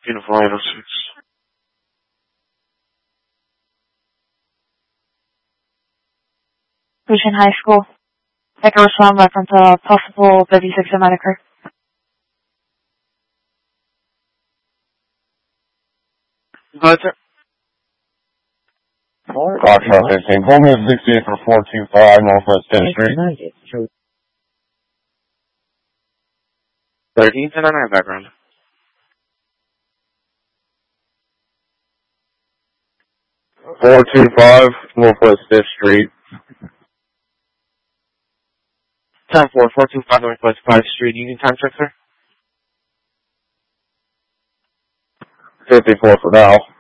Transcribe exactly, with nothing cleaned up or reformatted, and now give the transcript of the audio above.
Uniform eight oh six. Mission High School. Make a respond reference to possible fifty-six that might occur. Go ahead, sir. Foxtrot fifteen. Pull me at sixty-eight for four two five Northwest tenth Street. thirteen ten on our background. four two five Northwest fifth Street. ten four, four two five Northwest fifth Street. Union time check, sir? fifty-four for now.